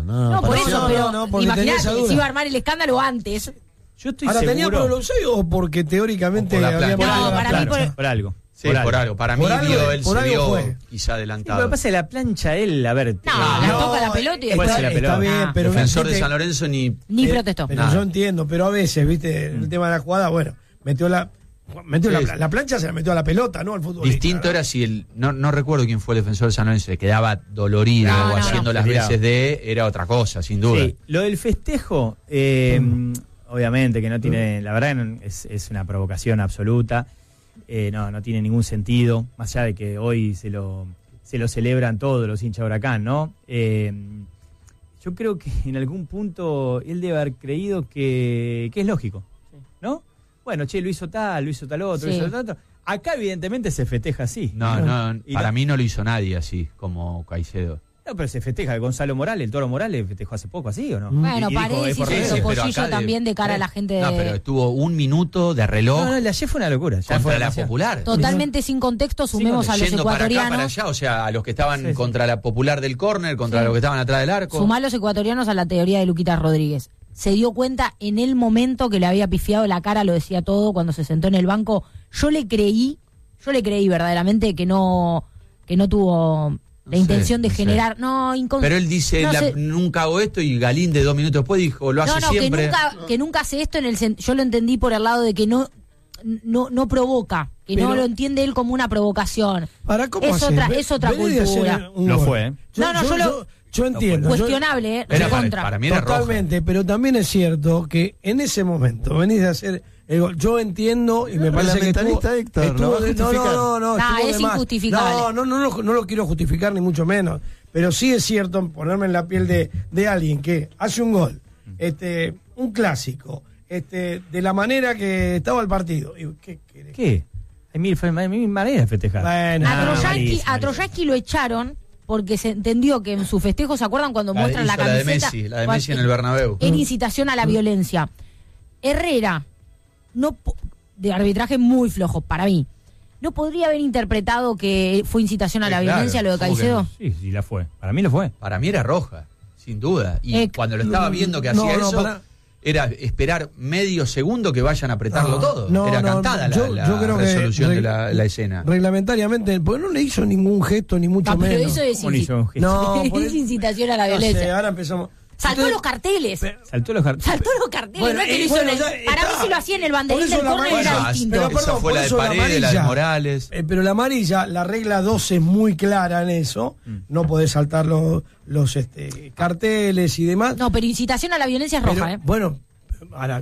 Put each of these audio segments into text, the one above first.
No, por eso, pero imagínate, se iba a armar el escándalo antes. Yo estoy ahora, seguro. ¿tenía por el offside o porque teóricamente había por algo? Sí, por algo. Para mí él se vio quizá adelantado. Sí, lo que pasa es que la plancha él, a ver... la toca la pelota y después... Está bien, pero... Defensor de San Lorenzo ni protestó. Pero yo entiendo, pero a veces, viste, el tema de la jugada, bueno, metió la plancha, se la metió a la pelota, ¿no? Al fútbol. Distinto era si no recuerdo quién fue el defensor de San Lorenzo, le quedaba dolorido o haciendo las veces era otra cosa, sin duda. Sí, lo del festejo, obviamente que no tiene, la verdad es una provocación absoluta. No tiene ningún sentido, más allá de que hoy se lo celebran todos los hinchas de Huracán, ¿no? Yo creo que en algún punto él debe haber creído que es lógico, ¿no? Bueno, lo hizo tal otro, lo hizo tal otro. Acá evidentemente se festeja así. No, para mí no lo hizo nadie así, como Caicedo. No, pero se festeja. Gonzalo Morales, el Toro Morales, festejó hace poco así, ¿o no? Bueno, Paredes hizo Pollillo también de cara a la gente de... No, pero estuvo un minuto de reloj. No, el de ayer fue una locura. Ya contra la Popular. Totalmente sin contexto, sumemos a los ecuatorianos. Para allá, o sea, a los que estaban contra la Popular del córner, contra los que estaban atrás del arco. Sumá a los ecuatorianos a la teoría de Luquitas Rodríguez. Se dio cuenta en el momento que le había pifiado la cara, lo decía todo, cuando se sentó en el banco. Yo le creí verdaderamente que no tuvo... La intención de generar... Pero él dice, nunca hago esto, y Galíndez 2 minutos después dijo, lo hace siempre. Que nunca hace esto, yo lo entendí por el lado de que no provoca, que no lo entiende él como una provocación. Es otra cultura. Lo fue, ¿eh? Yo entiendo. Cuestionable, para mí era totalmente, roja. Pero también es cierto que en ese momento venís de hacer el gol. Yo entiendo y me parece que es injustificable. No lo quiero justificar ni mucho menos, pero sí es cierto ponerme en la piel de alguien que hace un gol, un clásico, de la manera que estaba el partido. ¿Qué? Hay mil maneras de festejar. Bueno, a Trojansky lo echaron porque se entendió que en su festejo, ¿se acuerdan cuando muestran la camiseta? La de Messi en el Bernabéu. En incitación a la violencia. Herrera, de arbitraje muy flojo para mí, ¿no podría haber interpretado que fue incitación a la violencia lo de Caicedo? Sí, la fue. Para mí lo fue. Para mí era roja, sin duda. Y cuando lo estaba viendo que hacía eso... Era esperar medio segundo que vayan a apretarlo todo. Era cantada la resolución de la escena. Reglamentariamente, porque no le hizo ningún gesto, ni mucho menos. Pero eso es incitación a la violencia. No sé, ahora empezamos... Saltó los carteles. Bueno, no es que lo hizo para mí si lo hacía en el banderín del córner era distinto. Esa fue la de Paredes, la de Morales. Pero la amarilla, la regla 12 es muy clara en eso. No podés saltar los carteles y demás. No, pero incitación a la violencia es roja, Bueno, ahora,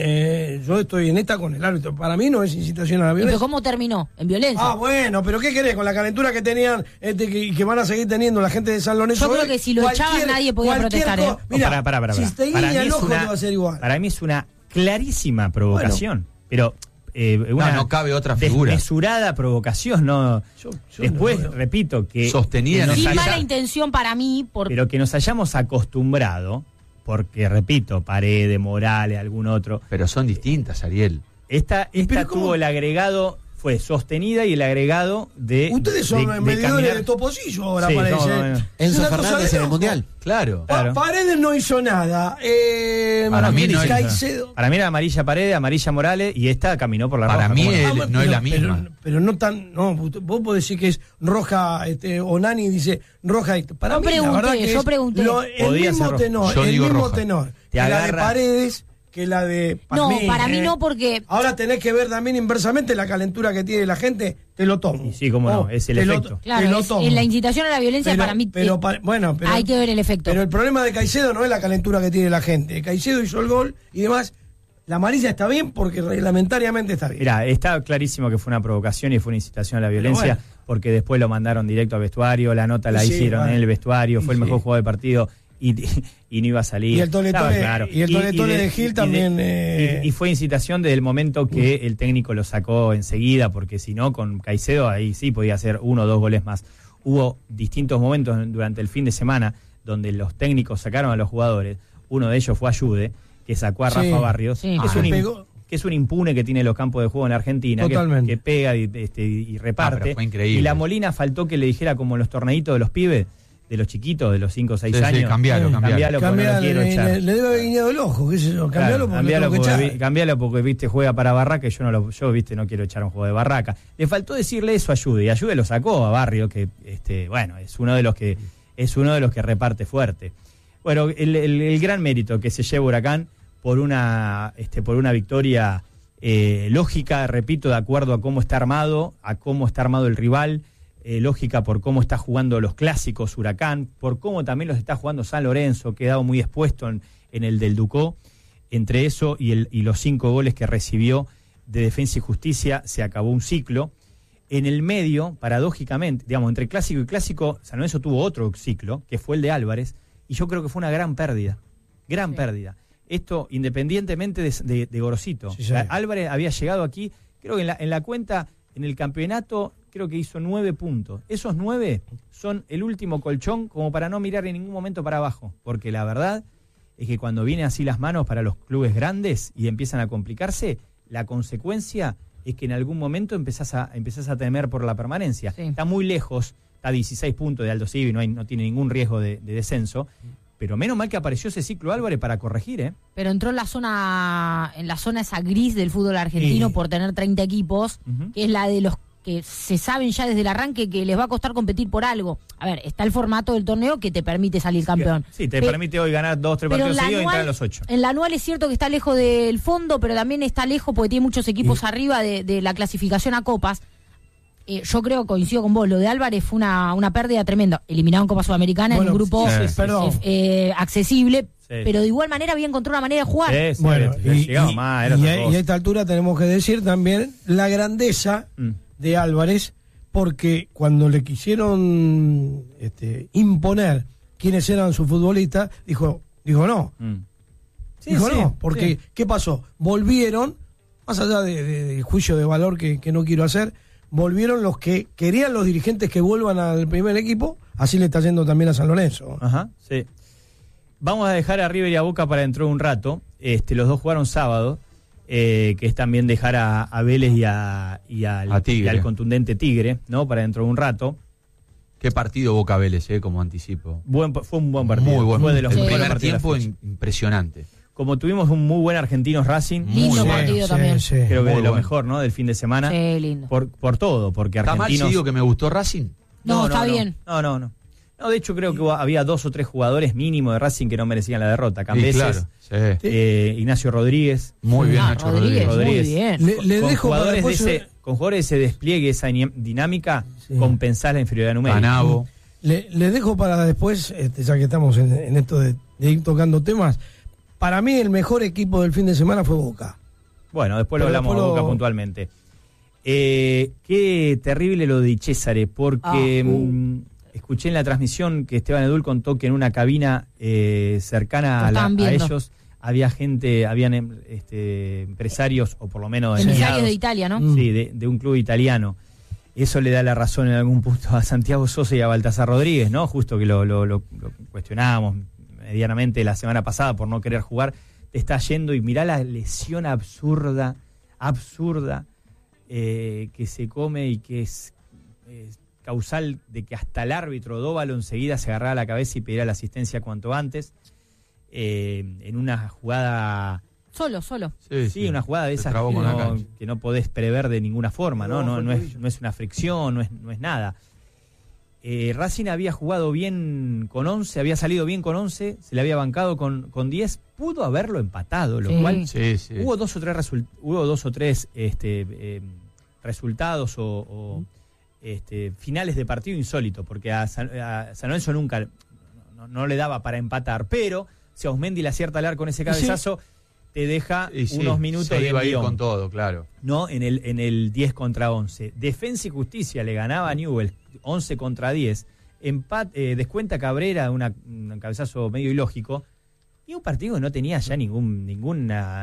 yo estoy en esta con el árbitro. Para mí no es incitación a la violencia. ¿Pero cómo terminó? ¿En violencia? Bueno, pero ¿qué querés? Con la calentura que tenían y que van a seguir teniendo la gente de San Lorenzo. Yo creo que si lo echaban nadie podía protestar. Mira, si te guiña el ojo te va a ser igual. Para mí es una clarísima provocación. Pero no cabe otra figura. Desmesurada provocación, no. Después, repito, que sostenida sin mala intención para mí. Pero que nos hayamos acostumbrado... Porque, repito, Paredes, Morales, algún otro. Pero son distintas, Ariel. Esta tuvo el agregado, fue sostenida y el agregado de... Ustedes son medidores de toposillo ahora, parece. Enzo Fernández en el Mundial. Claro. Paredes no hizo nada. Para mí no Caicedo. Para mí era amarilla Paredes, amarilla Morales, y esta caminó por la roja. Para mí no es la misma. Pero no tan... No, vos podés decir que es roja, Onani dice roja. Para mí, la verdad que yo pregunté. El mismo tenor. Te agarra. La de Paredes... que la de... Para mí no, porque... Ahora tenés que ver también inversamente la calentura que tiene la gente, te lo tomo. Sí, cómo no, es el efecto. Claro, en la incitación a la violencia para mí... Pero hay que ver el efecto. Pero el problema de Caicedo no es la calentura que tiene la gente. Caicedo hizo el gol y demás. La amarilla está bien porque reglamentariamente está bien. Mira, está clarísimo que fue una provocación y fue una incitación a la violencia, porque después lo mandaron directo al vestuario, la nota la hicieron en el vestuario, fue el mejor jugador del partido. Y no iba a salir. Y el toletone de Gil también. Y fue incitación desde el momento que el técnico lo sacó enseguida, porque si no, con Caicedo ahí sí podía hacer 1 o 2 goles más. Hubo distintos momentos durante el fin de semana donde los técnicos sacaron a los jugadores. Uno de ellos fue Ayude, que sacó a Rafa Barrios, que es un impune que tiene los campos de juego en Argentina, que pega y reparte. Fue increíble. Y la Molina faltó que le dijera, como en los torneitos de los pibes, los chiquitos, de los 5 o 6 años. Sí, cambialo, porque no lo quiero echar. Le debe haber guiñado el ojo, qué sé yo, cambialo porque viste, juega para Barraca y yo no quiero echar un juego de Barraca. Le faltó decirle eso a Ayude, y Ayude lo sacó a Barrio, que es uno de los que reparte fuerte. Bueno, el gran mérito que se lleva Huracán por una victoria lógica, repito, de acuerdo a cómo está armado el rival, lógica por cómo está jugando los clásicos Huracán, por cómo también los está jugando San Lorenzo, quedado muy expuesto en el del Ducó. Entre eso y los 5 goles que recibió de Defensa y Justicia, se acabó un ciclo. En el medio, paradójicamente, digamos, entre clásico y clásico, San Lorenzo tuvo otro ciclo, que fue el de Álvarez, y yo creo que fue una gran pérdida. Pérdida. Esto independientemente de Gorosito. Sí. Álvarez había llegado aquí, creo que en la cuenta, en el campeonato, creo que hizo 9 puntos. Esos 9 son el último colchón como para no mirar en ningún momento para abajo. Porque la verdad es que cuando vienen así las manos para los clubes grandes y empiezan a complicarse, la consecuencia es que en algún momento empezás a temer por la permanencia. Sí. Está muy lejos, está a 16 puntos de Aldo Civi, no tiene ningún riesgo de descenso. Pero menos mal que apareció ese ciclo Álvarez para corregir, ¿eh? Pero entró en la zona esa gris del fútbol argentino por tener 30 equipos, que es la de los que se saben ya desde el arranque que les va a costar competir por algo. A ver, está el formato del torneo que te permite salir campeón. Sí, te permite hoy ganar 2 o 3 partidos seguidos y entrar en los 8. En la anual es cierto que está lejos del fondo, pero también está lejos porque tiene muchos equipos arriba de la clasificación a copas. Yo creo, coincido con vos, lo de Álvarez fue una pérdida tremenda. Eliminado en Copa Sudamericana en un grupo accesible, pero de igual manera había encontrado una manera de jugar. Y a esta altura tenemos que decir también la grandeza de Álvarez, porque cuando le quisieron imponer quiénes eran sus futbolistas, dijo no. Porque ¿qué pasó? Volvieron, más allá de juicio de valor que no quiero hacer, volvieron los que querían los dirigentes que vuelvan al primer equipo, así le está yendo también a San Lorenzo. Ajá, sí. Vamos a dejar a River y a Boca para dentro de un rato. Los dos jugaron sábado, que es también dejar a Vélez y al contundente Tigre, ¿no? Para dentro de un rato. Qué partido Boca Vélez, como anticipo. Fue un buen partido. Muy bueno. Fue de los el primer tiempo impresionante. Como tuvimos un muy buen Argentinos Racing. Lindo partido también. Creo que de lo mejor, ¿no? Del fin de semana. Sí, lindo. Por todo, porque ¿Está Argentinos... mal si digo que me gustó Racing? No, está bien. No, de hecho creo que había 2 o 3 jugadores mínimo de Racing que no merecían la derrota. Cambeses, Ignacio Rodríguez. Muy bien, Nacho Rodríguez. Muy bien. Con jugadores de ese despliegue, esa dinámica, compensar la inferioridad numérica. Anabo. Le dejo para después, ya que estamos en esto de ir tocando temas. Para mí el mejor equipo del fin de semana fue Boca. Bueno, después lo hablamos de Boca puntualmente. Qué terrible lo de Césare, porque escuché en la transmisión que Esteban Edul contó que en una cabina cercana a ellos habían empresarios, o por lo menos empresarios de Italia, ¿no? Sí, de un club italiano. Eso le da la razón en algún punto a Santiago Sosa y a Baltasar Rodríguez, ¿no? Justo que lo cuestionábamos medianamente la semana pasada por no querer jugar. Te está yendo y mirá la lesión absurda que se come y que es causal de que hasta el árbitro Dóvalo enseguida se agarrara la cabeza y pidiera la asistencia cuanto antes, en una jugada... Solo. Sí, una jugada de esas que no podés prever de ninguna forma, no es una fricción, no es nada. Racing había jugado bien con 11, había salido bien con 11, se le había bancado con 10, pudo haberlo empatado, lo cual hubo dos o tres resultados o finales de partido insólito, porque a San Lorenzo nunca no le daba para empatar, pero si Ausmendi le acierta al arco con ese cabezazo, te deja unos minutos se de iba a ir con todo, claro. ¿No? En el 10 contra 11. Defensa y Justicia le ganaba a Newell's 11 contra 10. Descuenta Cabrera un cabezazo medio ilógico. Y un partido que no tenía ya ninguna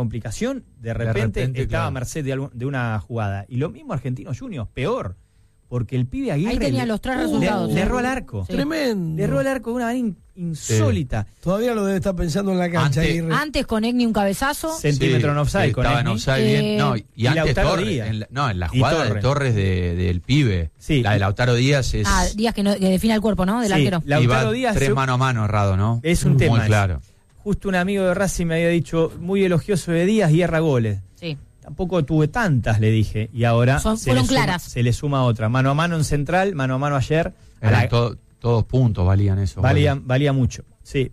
complicación. De repente estaba a merced de una jugada. Y lo mismo Argentinos Juniors, peor. porque el pibe Aguirre... Ahí tenía los 3 resultados. Le erró al arco. Sí. Tremendo. Le erró al arco de una manera insólita. Sí. Todavía lo debe estar pensando en la cancha. Antes con Egni un cabezazo. Centímetro en offside. Estaba en offside bien. No, y antes Torres. En la jugada de Torres del pibe. Sí. La de Lautaro Díaz es... Díaz que define el cuerpo, ¿no? Del arquero. Lautaro Díaz... 3 mano a mano errado, ¿no? Es un tema. Muy claro. Justo un amigo de Racing me había dicho, muy elogioso de Díaz y erra goles. Sí. Tampoco tuve tantas, le dije. Y ahora fueron claras. Se le suma otra. Mano a mano en Central, mano a mano ayer. Todos puntos valían eso. Valía mucho, sí.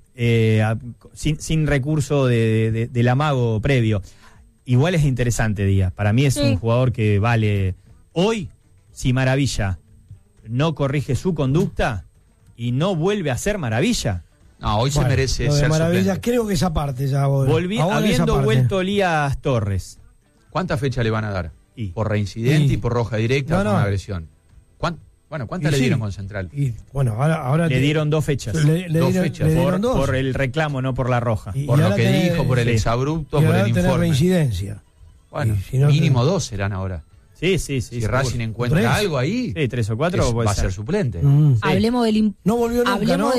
Sin recurso del amago previo. Igual es interesante Díaz. Para mí es un jugador que vale... Hoy, si Maravilla no corrige su conducta y no vuelve a ser Maravilla... No, hoy se merece lo de ser Maravilla, suplente. creo que esa parte ya... Habiendo vuelto Elías Torres. ¿Cuántas fechas le van a dar? ¿Por reincidente y por roja directa o por una agresión? ¿Cuántas le dieron con Central? Ahora le dieron 2 fechas. Dos fechas. Por el reclamo, no por la roja. Por lo que dijo, por el exabrupto, por el informe. Reincidencia. Bueno, mínimo 2 serán ahora. Sí. Si Racing encuentra algo ahí, 3 o 4 va a ser suplente. Hablemos del... No volvió nunca, ¿no?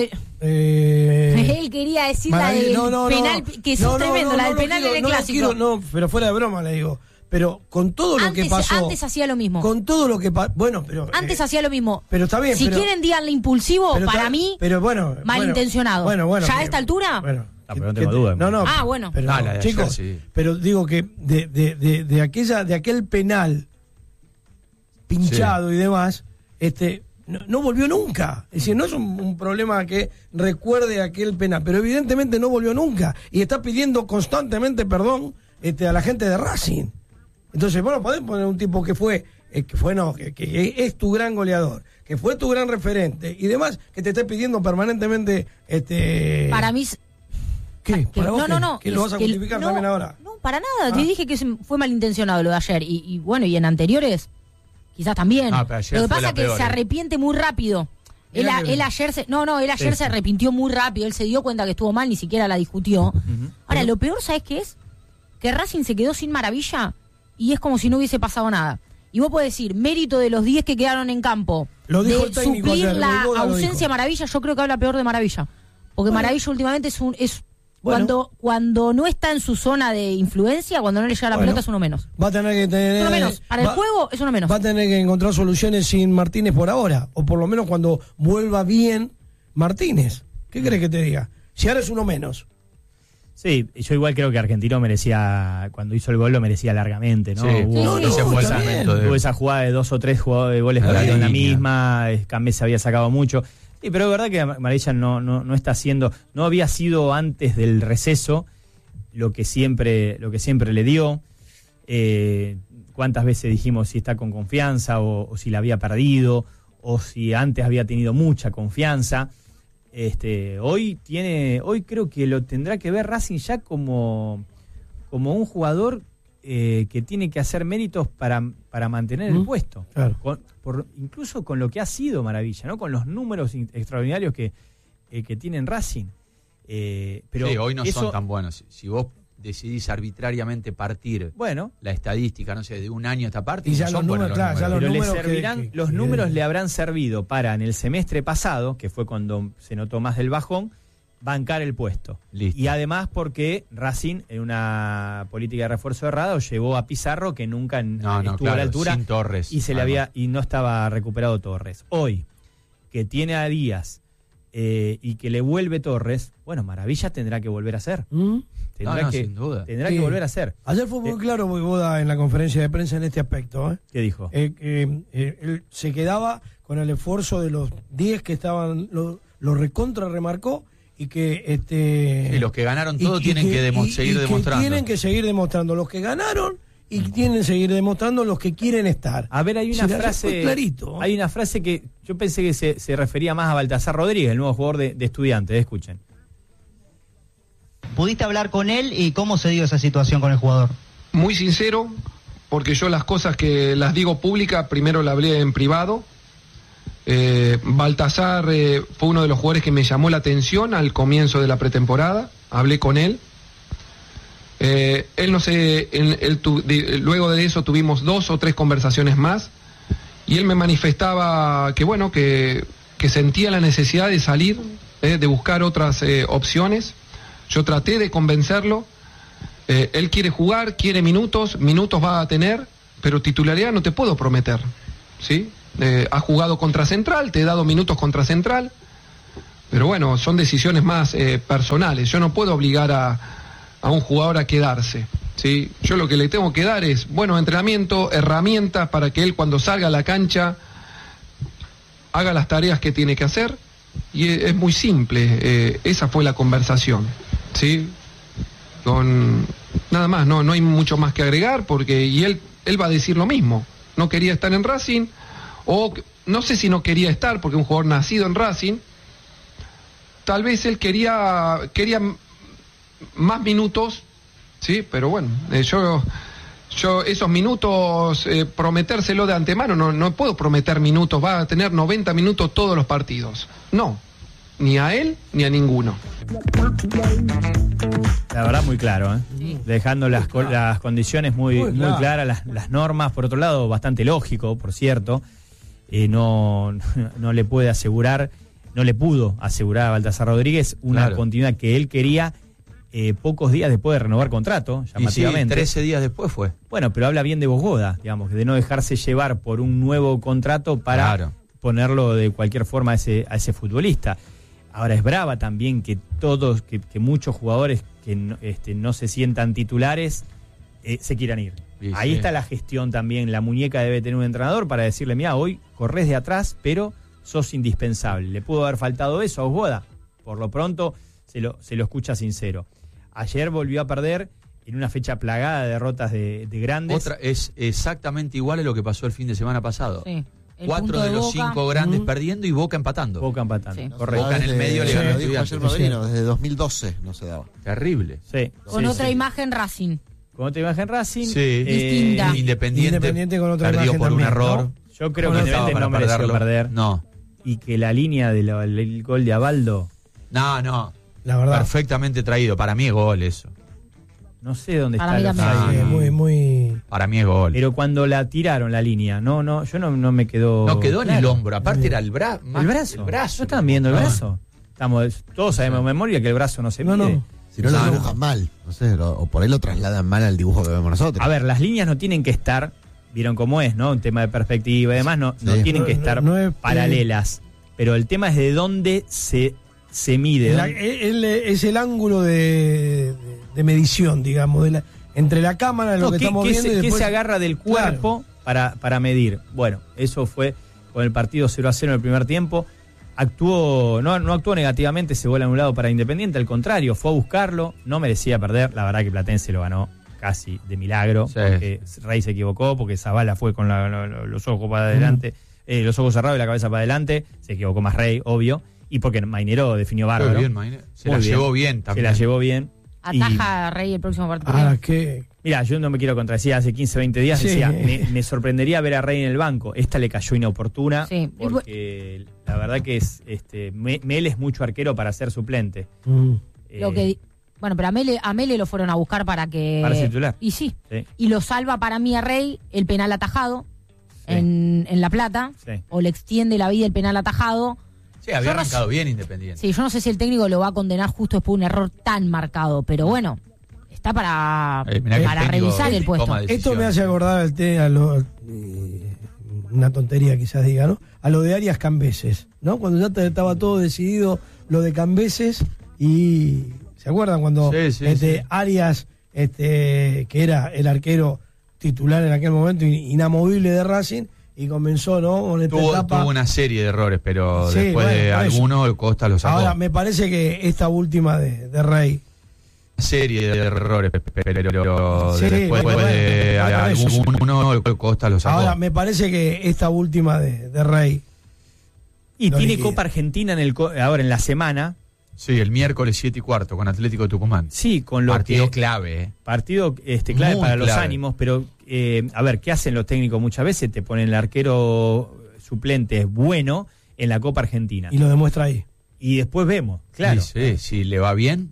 Él quería decir la del penal, que es tremendo, la del penal en el clásico. Pero fuera de broma le digo. Pero con todo lo que pasó... Antes hacía lo mismo. Con todo lo que pasó... Bueno, pero... Antes hacía lo mismo. Pero está bien, Si quieren, díganle impulsivo, para mí, malintencionado. ¿Ya a esta altura? Bueno... pero no tengo duda. Bueno. Pero, chicos, pero digo que de aquel penal pinchado y demás, no volvió nunca. Es decir, no es un problema que recuerde aquel penal, pero evidentemente no volvió nunca. Y está pidiendo constantemente perdón a la gente de Racing. Entonces, bueno, podés poner un tipo que es tu gran goleador, que fue tu gran referente y demás, que te esté pidiendo permanentemente Para mí... ¿Qué? ¿Para vos no. ¿Que lo vas a justificar también ahora? No, para nada. Te dije que fue malintencionado lo de ayer. Y en anteriores, quizás también. Lo que pasa es que se arrepiente muy rápido. Él ayer se arrepintió muy rápido. Él se dio cuenta que estuvo mal, ni siquiera la discutió. Ahora, lo peor, ¿sabes qué es? Que Racing se quedó sin Maravilla y es como si no hubiese pasado nada. Y vos podés decir, mérito de los 10 que quedaron en campo, lo dijo de suplir la ausencia de Maravilla, yo creo que habla peor de Maravilla. Porque Maravilla últimamente cuando no está en su zona de influencia, cuando no le llega la pelota es uno menos. Va a tener que tener... Uno menos. Para el juego es uno menos. Va a tener que encontrar soluciones sin Martínez por ahora. O por lo menos cuando vuelva bien Martínez. ¿Qué crees que te diga? Si ahora es uno menos. Sí, yo igual creo que Argentino merecía, cuando hizo el gol lo merecía largamente, ¿no? Hubo esa jugada de 2 o 3 goles en la misma, Cambé había sacado mucho. Sí, pero es verdad que Maravilla no está haciendo, no había sido antes del receso lo que siempre le dio. Cuántas veces dijimos si está con confianza o si la había perdido o si antes había tenido mucha confianza. Hoy creo que lo tendrá que ver Racing ya como un jugador que tiene que hacer méritos para mantener el puesto. Claro. Incluso con lo que ha sido Maravilla, ¿no? Con los números extraordinarios que tiene Racing. Pero sí, hoy no son tan buenos. Si vos decidís arbitrariamente partir la estadística, no sé, de un año a esta parte, y ya son buenos los números le habrán servido para, en el semestre pasado, que fue cuando se notó más del bajón, bancar el puesto. Listo. Y además porque Racing, en una política de refuerzo errada, llevó a Pizarro, que nunca estuvo a la altura, sin Torres, y no estaba recuperado Torres. Hoy, que tiene a Díaz y que le vuelve Torres, Maravilla tendrá que volver a hacer. Sin duda. Tendrá que volver a hacer. Ayer fue muy claro Voivoda en la conferencia de prensa en este aspecto. ¿Qué dijo? Él se quedaba con el esfuerzo de los 10 que estaban, lo recontra remarcó, y que los que ganaron todo tienen que seguir demostrando. Tienen que seguir demostrando los que ganaron y tienen que seguir demostrando los que quieren estar. A ver, hay una frase clarito. Hay una frase que yo pensé que se refería más a Baltasar Rodríguez, el nuevo jugador de Estudiantes. Escuchen. ¿Pudiste hablar con él y cómo se dio esa situación con el jugador? Muy sincero, porque yo las cosas que las digo públicas, primero la hablé en privado. Baltasar fue uno de los jugadores que me llamó la atención al comienzo de la pretemporada. Hablé con él. Luego de eso tuvimos 2 o 3 conversaciones más y él me manifestaba que bueno, que sentía la necesidad de salir, de buscar otras opciones. Yo traté de convencerlo. Él quiere jugar, quiere minutos va a tener, pero titularidad no te puedo prometer, ¿sí? Ha jugado contra Central, te he dado minutos contra Central, pero bueno, son decisiones más personales. Yo no puedo obligar a un jugador a quedarse, ¿sí? Yo lo que le tengo que dar es buenos entrenamientos, herramientas para que él cuando salga a la cancha haga las tareas que tiene que hacer, y es muy simple. Esa fue la conversación, ¿sí? Nada más, no hay mucho más que agregar, porque y él va a decir lo mismo. No quería estar en Racing, o no sé si no quería estar, porque es un jugador nacido en Racing. Tal vez él quería más minutos, sí, pero bueno, yo esos minutos, prometérselo de antemano, no puedo prometer minutos. Va a tener 90 minutos todos los partidos. No, ni a él ni a ninguno. La verdad, muy claro, Sí. Dejando las condiciones muy claras, las normas. Por otro lado, bastante lógico, por cierto. No le pudo asegurar a Baltasar Rodríguez una continuidad que él quería pocos días después de renovar contrato, llamativamente. Y sí, 13 días después fue. Bueno, pero habla bien de Bogoda, digamos, de no dejarse llevar por un nuevo contrato para ponerlo de cualquier forma a ese futbolista. Ahora, es brava también que muchos jugadores que no se sientan titulares se quieran ir. Sí, ahí está la gestión también. La muñeca debe tener un entrenador para decirle, mira, hoy corres de atrás, pero sos indispensable. ¿Le pudo haber faltado eso a Bogoda? Por lo pronto se lo escucha sincero. Ayer volvió a perder en una fecha plagada de derrotas de grandes. Otra es exactamente igual a lo que pasó el fin de semana pasado. Sí. 4 de los 5 grandes perdiendo y Boca empatando. Sí. Correcto. Boca en el medio le ganó a Estudiantes. Desde 2012 no se daba. Terrible. Sí. Con otra imagen Racing. Con otra imagen Racing. Sí. Distinta. Independiente con otra perdió imagen por también, un error. ¿no? Yo creo que Independiente no mereció perder. No. Y que la línea del gol de Abaldo. No. La verdad. Perfectamente traído. Para mí es gol eso. No sé dónde Para está. mí también. Muy. Para mí es gol. Pero cuando la tiraron la línea, yo no me quedó. No quedó en el hombro. Aparte era el brazo. El brazo. ¿No estaban viendo el brazo? Todos sabemos de memoria que el brazo no se mide. Si no lo dibujan mal, no sé, o por ahí lo trasladan mal al dibujo que vemos nosotros. A ver, las líneas no tienen que estar, vieron cómo es, ¿no? Un tema de perspectiva y demás, no tienen que estar paralelas. Pero el tema es de dónde se mide. Es el ángulo de medición, digamos, entre la cámara, lo que estamos viendo. Y después se agarra del cuerpo para medir. Bueno, eso fue con el partido 0-0 en el primer tiempo. No actuó negativamente ese gol anulado para Independiente, al contrario, fue a buscarlo, no merecía perder. La verdad que Platense lo ganó casi de milagro, porque Rey se equivocó, porque Zavala fue con los ojos para adelante, los ojos cerrados y la cabeza para adelante, se equivocó más Rey, obvio, y porque Mainero definió bárbaro. Se la llevó bien también. Se la llevó bien. Ataja a Rey el próximo partido. Mira, yo no me quiero contradecir, hace 15, 20 días decía, me sorprendería ver a Rey en el banco. Esta le cayó inoportuna, porque la verdad que Mel es mucho arquero para ser suplente. Bueno, pero a Mele lo fueron a buscar para ser titular. Y sí. Y lo salva para mí a Rey el penal atajado en La Plata, o le extiende la vida el penal atajado. Sí, había arrancado bien Independiente. Sí, yo no sé si el técnico lo va a condenar justo después de un error tan marcado, pero bueno, está para revisar el puesto. Esto me hace acordar una tontería quizás diga, ¿no? A lo de Arias Cambeses, ¿no? Cuando ya estaba todo decidido lo de Cambeses y ¿se acuerdan cuando Arias, que era el arquero titular en aquel momento, inamovible de Racing, y comenzó, ¿no? Con esta etapa. Tuvo una serie de errores, pero después de algunos Costa lo sacó. Ahora, me parece que esta última de Rey. Serie de errores, pero después de algunos Costa lo sacó. Ahora, me parece que esta última de Rey. Y tiene Copa Argentina ahora en la semana. Sí, el miércoles 7:15 con Atlético de Tucumán. Sí, con lo partido clave. Partido clave para los ánimos, pero a ver, ¿qué hacen los técnicos muchas veces? Te ponen el arquero suplente bueno en la Copa Argentina. Y lo demuestra ahí. Y después vemos, claro. Sí, si le va bien,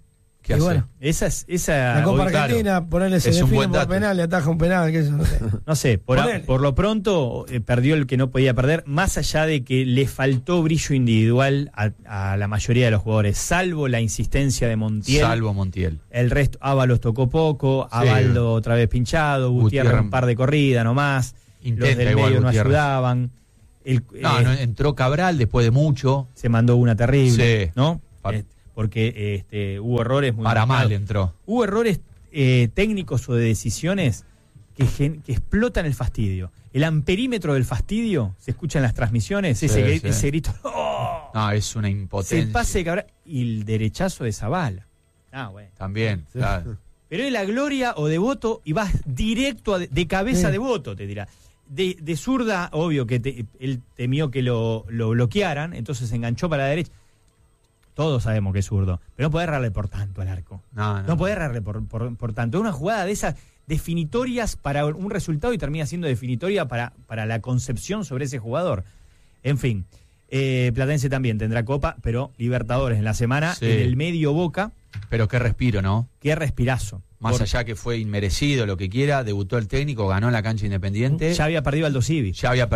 ¿Qué hace? Bueno, esa la Copa Argentina, ponerle se define por penal, le ataja un penal, que eso no sé. No sé, por lo pronto perdió el que no podía perder, más allá de que le faltó brillo individual a la mayoría de los jugadores, salvo la insistencia de Montiel. Salvo Montiel. El resto, Ábalos tocó poco, Abaldo otra vez pinchado, Gutiérrez un par de corridas nomás, los del medio no ayudaban. Entró Cabral después de mucho. Se mandó una terrible, sí. ¿no? Porque hubo errores muy para marcados. mal entró. Hubo errores técnicos o de decisiones que explotan el fastidio. El amperímetro del fastidio se escucha en las transmisiones, ese grito. ¡Oh! No, es una impotencia. El pase de Cabral y el derechazo de Zabala. Bueno. También, claro. Pero es la gloria o de Voto y vas directo de cabeza de Voto, te dirá. De zurda, obvio que él temió que lo bloquearan, entonces se enganchó para la derecha. Todos sabemos que es zurdo, pero no podés errarle por tanto al arco. No podés errarle por tanto. Es una jugada de esas definitorias para un resultado y termina siendo definitoria para la concepción sobre ese jugador. En fin, Platense también tendrá Copa, pero Libertadores en la semana, en el medio Boca. Pero qué respiro, ¿no? Qué respirazo. Más allá que fue inmerecido, lo que quiera, debutó el técnico, ganó en la cancha Independiente. Ya había perdido Aldo Civi.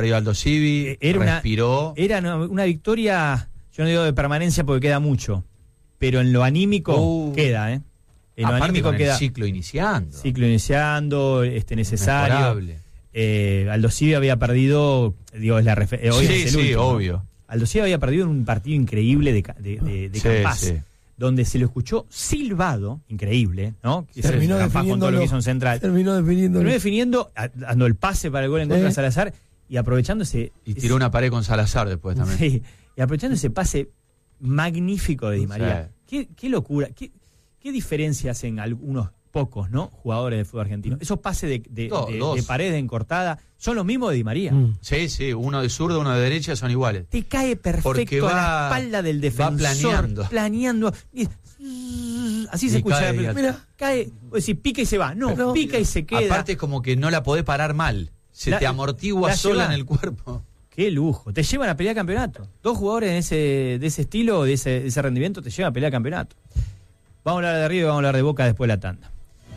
Respiró. Era una victoria, yo no digo de permanencia porque queda mucho, pero en lo anímico queda, ¿eh? En lo anímico queda. El ciclo iniciando. Necesario. Aldo Civi había perdido, digo, es la hoy es el último, obvio. Aldo Civi había perdido en un partido increíble de Campás. Sí. Donde se lo escuchó silbado, increíble, ¿no? Terminó con todo lo que hizo en Central. Terminó definiendo, dando el pase para el gol en contra de Salazar y aprovechándose. Y tiró una pared con Salazar después también. Sí, y aprovechando ese pase magnífico de Di María. Qué locura, qué diferencia hacen algunos pocos, ¿no? Jugadores de fútbol argentino. Esos pases de pared encortada son los mismos de Di María. Sí, uno de zurdo, uno de derecha son iguales. Te cae perfecto a la espalda del defensor. Va planeando. Así se escucha. Mira, cae, si pica y se va. No, pica y se queda. Aparte es como que no la podés parar mal. Te amortigua sola en el cuerpo. Qué lujo. Te llevan a pelear campeonato. 2 jugadores de ese estilo, de ese rendimiento, te llevan a pelear campeonato. Vamos a hablar de River y vamos a hablar de Boca después de la tanda.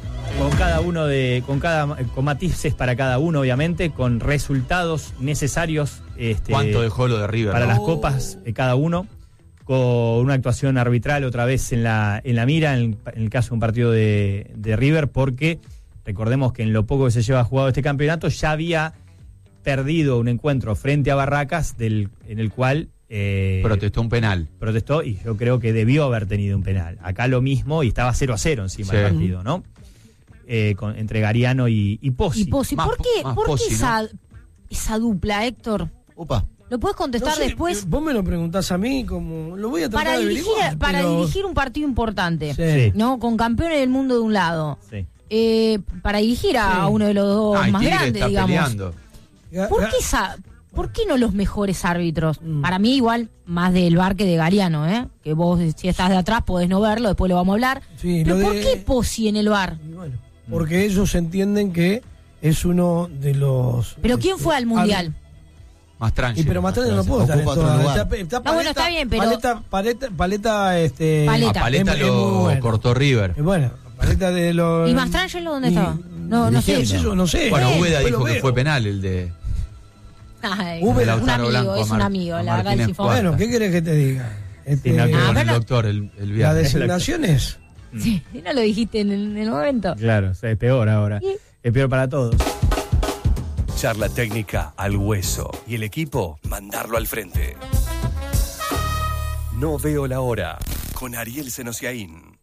Con matices para cada uno, obviamente, con resultados necesarios. ¿Cuánto dejó lo de River? Para las copas, cada uno, con una actuación arbitral otra vez en la mira, en el caso de un partido de River, porque recordemos que en lo poco que se lleva jugado este campeonato, ya había perdido un encuentro frente a Barracas, en el cual protestó un penal. Protestó y yo creo que debió haber tenido un penal. Acá lo mismo y estaba 0-0 encima del partido, ¿no? Entre Gariano y Pozzi. ¿Por qué esa dupla, Héctor? Opa. ¿Lo puedes contestar después? Vos me lo preguntás a mí, como lo voy a tratar de averiguar. Para dirigir un partido importante, ¿no? Con campeones del mundo de un lado. Sí. Para dirigir a uno de los dos más grandes, digamos. Peleando. ¿Por qué no los mejores árbitros? Para mí igual, más del VAR que de Gariano, ¿eh? Que vos, si estás de atrás, podés no verlo, después lo vamos a hablar. Sí, pero ¿por qué Pozzi en el VAR? Bueno, porque ellos entienden que es uno de los... ¿Pero quién fue al Mundial? Mastrangelo. Pero Mastrangelo no puedo estar en todas. Está bien, pero... Paleta lo cortó River. Bueno, Paleta de los... ¿Y Mastrangelo dónde estaba? No sé. Bueno, Úbeda dijo que fue penal el de... Úbeda es un amigo, la verdad. Bueno, ¿qué querés que te diga? El doctor, el viaje. ¿Las designaciones? Sí, no lo dijiste en el momento. Claro, es peor ahora. ¿Sí? Es peor para todos. Charla técnica al hueso. Y el equipo, mandarlo al frente. No veo la hora. Con Ariel Senosiaín.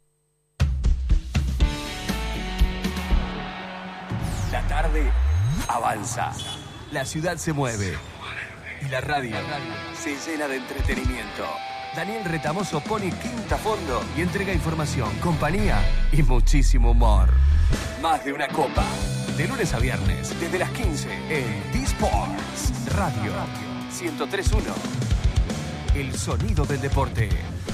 La tarde avanza. La ciudad se mueve. Y la radio se llena de entretenimiento. Daniel Retamoso pone quinta a fondo y entrega información, compañía y muchísimo humor. Más de una copa. De lunes a viernes, desde las 15 en D-Sports Radio 103.1. El sonido del deporte.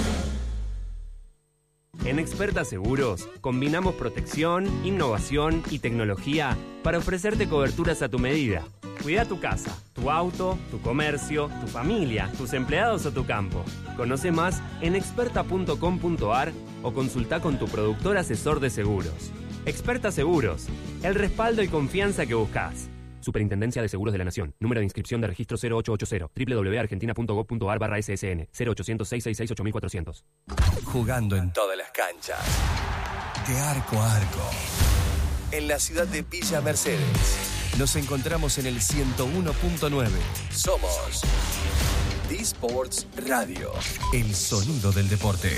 En Experta Seguros, combinamos protección, innovación y tecnología para ofrecerte coberturas a tu medida. Cuida tu casa, tu auto, tu comercio, tu familia, tus empleados o tu campo. Conoce más en experta.com.ar o consulta con tu productor asesor de seguros. Experta Seguros, el respaldo y confianza que buscas. Superintendencia de Seguros de la Nación. Número de inscripción de registro 0880. www.argentina.gov.ar/ssn. 0800-666-8400. Jugando en todas las canchas. De arco a arco. En la ciudad de Villa Mercedes. Nos encontramos en el 101.9. Somos D-Sports Radio. El sonido del deporte.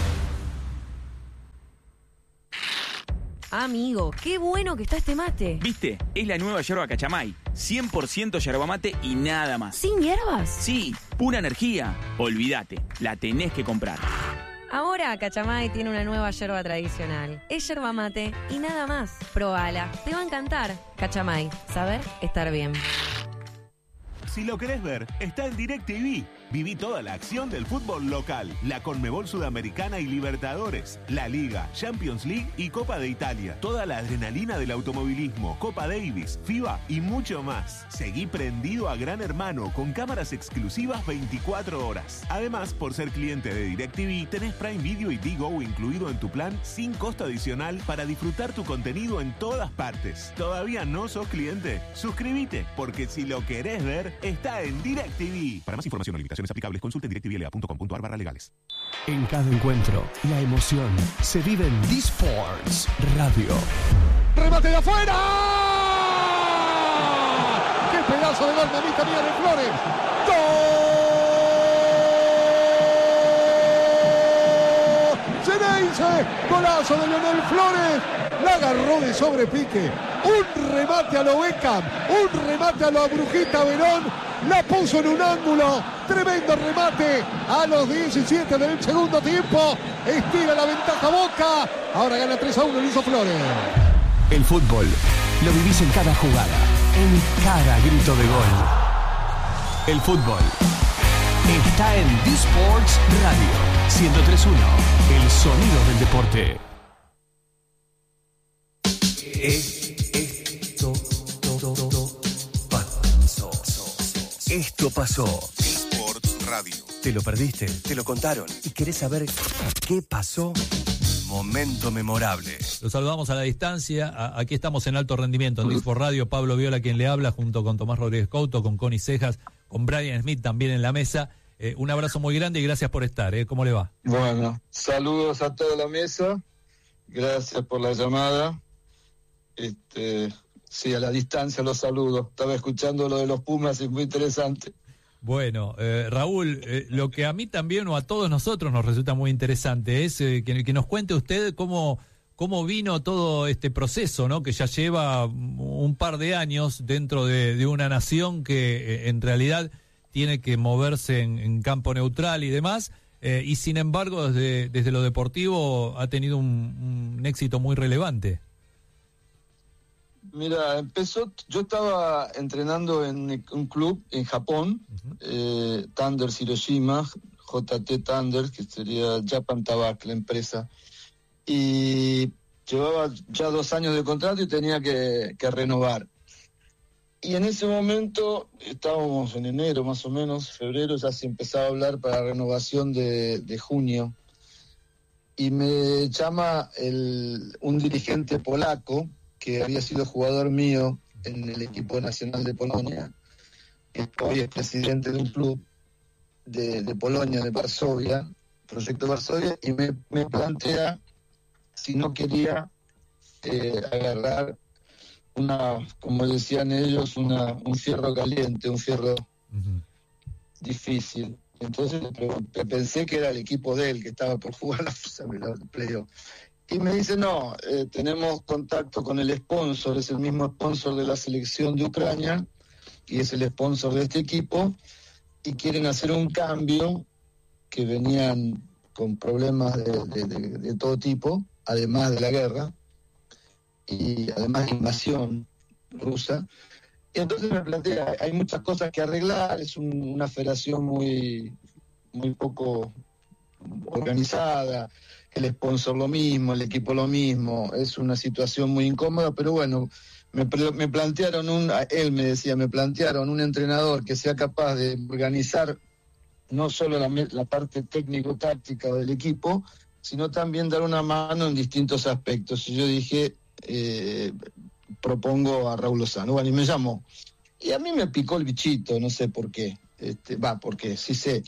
Amigo, qué bueno que está este mate. ¿Viste? Es la nueva yerba Cachamay. 100% yerba mate y nada más. ¿Sin hierbas? Sí, pura energía. Olvídate, la tenés que comprar. Ahora Cachamay tiene una nueva yerba tradicional. Es yerba mate y nada más. Probala, te va a encantar. Cachamay, saber estar bien. Si lo querés ver, está en DirecTV. Viví toda la acción del fútbol local, la Conmebol Sudamericana y Libertadores, la Liga, Champions League y Copa de Italia. Toda la adrenalina del automovilismo, Copa Davis, FIBA y mucho más. Seguí prendido a Gran Hermano con cámaras exclusivas 24 horas. Además, por ser cliente de DirecTV, tenés Prime Video y Digo incluido en tu plan sin costo adicional para disfrutar tu contenido en todas partes. ¿Todavía no sos cliente? Suscríbete, porque si lo querés ver, está en DirecTV. Para más información o limitaciones aplicables, consulte directvla.com.ar/legales. En cada encuentro, la emoción se vive en D-Sports Radio. ¡Remate de afuera! ¡Qué pedazo de gol, mamita mía, de Flores! ¡Gol! ¡Ceneice! ¡Golazo de Leonel Flores! La agarró de sobrepique. Un remate a lo Beckham, un remate a lo Brujita Verón. La puso en un ángulo, tremendo remate a los 17 del segundo tiempo. Estira la ventaja Boca, ahora gana 3-1, lo hizo Flores. El fútbol lo vivís en cada jugada, en cada grito de gol. El fútbol está en D-Sports Radio 103.1, el sonido del deporte. Esto pasó. D-Sports Radio. ¿Te lo perdiste? ¿Te lo contaron? ¿Y querés saber qué pasó? Momento memorable. Los saludamos a la distancia. Aquí estamos en alto rendimiento en D-Sports Radio. Pablo Viola quien le habla, junto con Tomás Rodríguez Couto, con Connie Cejas, con Brian Smith también en la mesa. Un abrazo muy grande y gracias por estar. ¿Cómo le va? Bueno, saludos a toda la mesa. Gracias por la llamada. Sí, a la distancia los saludo. Estaba escuchando lo de los Pumas, es muy interesante. Bueno, Raúl, lo que a mí también o a todos nosotros nos resulta muy interesante es que nos cuente usted cómo vino todo este proceso, ¿no? Que ya lleva un par de años dentro de una nación que en realidad tiene que moverse en campo neutral y demás, y sin embargo desde lo deportivo ha tenido un éxito muy relevante. Mira, yo estaba entrenando en un club en Japón, Thunders Hiroshima, JT Thunders, que sería Japan Tobacco, la empresa, y llevaba ya 2 años de contrato y tenía que renovar. Y en ese momento, estábamos en enero más o menos, febrero, ya se empezaba a hablar para renovación de junio, y me llama un dirigente polaco, que había sido jugador mío en el equipo nacional de Polonia, que hoy es presidente de un club de Polonia, de Varsovia, Proyecto Varsovia, y me plantea si no quería agarrar como decían ellos, un fierro caliente, un fierro difícil. Entonces pensé que era el equipo de él que estaba por jugar la playoff. Y me dice, no, tenemos contacto con el sponsor, es el mismo sponsor de la selección de Ucrania, y es el sponsor de este equipo, y quieren hacer un cambio, que venían con problemas de todo tipo, además de la guerra, y además de invasión rusa. Y entonces me plantea, hay muchas cosas que arreglar, es una federación muy poco organizada, el sponsor lo mismo, el equipo lo mismo, es una situación muy incómoda, pero bueno, me plantearon él me decía, me plantearon un entrenador que sea capaz de organizar no solo la parte técnico-táctica del equipo, sino también dar una mano en distintos aspectos. Y yo dije, propongo a Raúl Lozano. Bueno, y me llamó. Y a mí me picó el bichito, no sé por qué. Porque sí sé.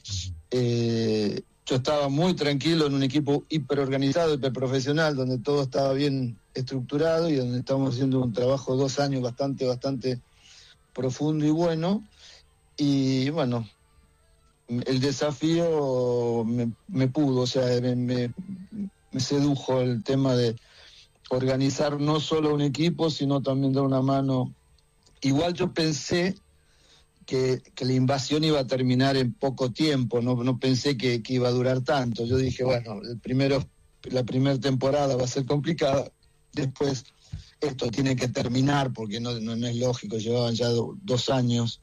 Yo estaba muy tranquilo en un equipo hiperorganizado, hiperprofesional, donde todo estaba bien estructurado y donde estamos haciendo un trabajo 2 años bastante profundo y bueno. Y bueno, el desafío me pudo, o sea, me sedujo el tema de organizar no solo un equipo, sino también dar una mano. Igual yo pensé que la invasión iba a terminar en poco tiempo, no pensé que iba a durar tanto. Yo dije, bueno, la primera temporada va a ser complicada, después esto tiene que terminar, porque no es lógico, llevaban ya 2 años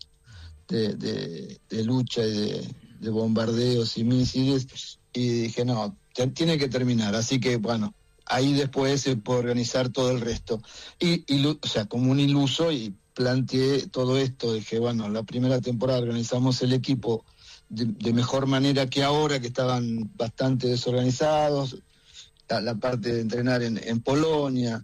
de lucha y de bombardeos y misiles, y dije, no, tiene que terminar, así que bueno, ahí después se puede organizar todo el resto. O sea, como un iluso, y planteé todo esto, dije, bueno, la primera temporada organizamos el equipo de mejor manera que ahora, que estaban bastante desorganizados, la parte de entrenar en Polonia,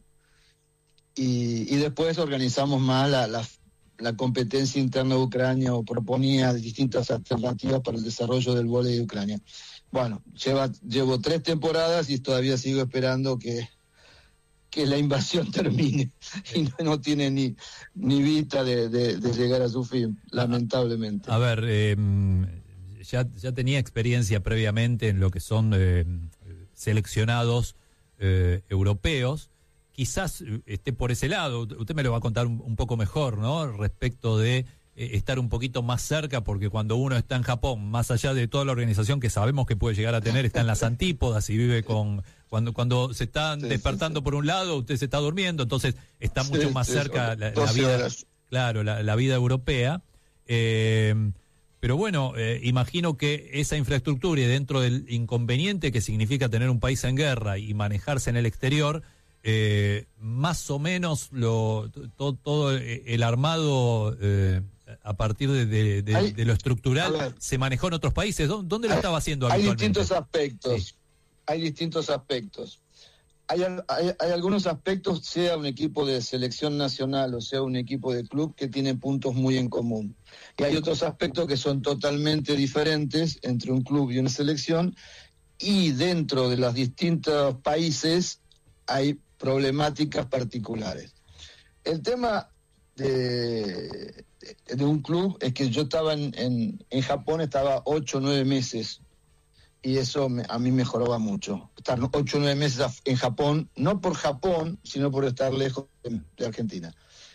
y después organizamos más la competencia interna de Ucrania, o proponía distintas alternativas para el desarrollo del vóley de Ucrania. Bueno, llevo 3 temporadas y todavía sigo esperando que la invasión termine, y no tiene ni vista de llegar a su fin, lamentablemente. A ver, ya tenía experiencia previamente en lo que son seleccionados europeos. Quizás esté por ese lado, usted me lo va a contar un poco mejor, ¿no? Respecto de estar un poquito más cerca, porque cuando uno está en Japón, más allá de toda la organización que sabemos que puede llegar a tener, está en las antípodas y vive cuando se están despertando por un lado, usted se está durmiendo, entonces está mucho más cerca la vida, claro, la vida europea. Pero bueno, imagino que esa infraestructura, y dentro del inconveniente que significa tener un país en guerra y manejarse en el exterior, más o menos todo el armado a partir de lo estructural se manejó en otros países. ¿Dónde lo estaba haciendo habitualmente? Hay distintos aspectos. Hay algunos aspectos, sea un equipo de selección nacional o sea un equipo de club, que tienen puntos muy en común. Y hay otros aspectos que son totalmente diferentes entre un club y una selección, y dentro de los distintos países hay problemáticas particulares. El tema de un club es que yo estaba en Japón, estaba 8 o 9 meses, y eso a mí me joraba mucho. Estar 8 o 9 meses en Japón, no por Japón, sino por estar lejos de Argentina.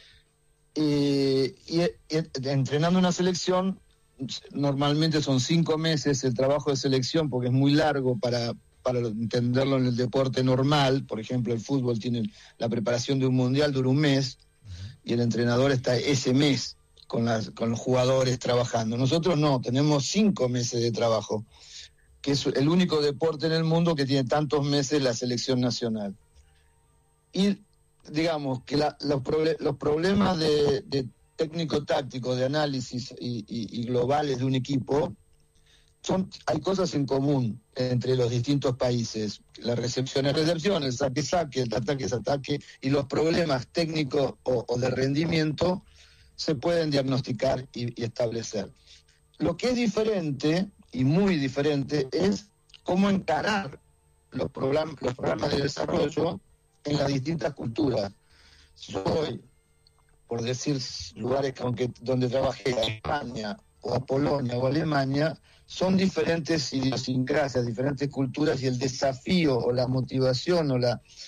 Y entrenando una selección, normalmente son 5 meses el trabajo de selección, porque es muy largo para entenderlo en el deporte normal. Por ejemplo, el fútbol tiene la preparación de un mundial, dura un mes, y el entrenador está ese mes con los jugadores trabajando. Nosotros no, tenemos 5 meses de trabajo, que es el único deporte en el mundo que tiene tantos meses la selección nacional. Y digamos que los problemas de técnico-táctico, de análisis y globales de un equipo, hay cosas en común entre los distintos países. La recepción es recepción, el saque-saque, el ataque es ataque, y los problemas técnicos o de rendimiento se pueden diagnosticar y establecer. Lo que es diferente, y muy diferente, es cómo encarar los programas de desarrollo en las distintas culturas. Yo voy, por decir lugares donde trabajé, a España o a Polonia o a Alemania, son diferentes idiosincrasias, diferentes culturas, y el desafío o la motivación o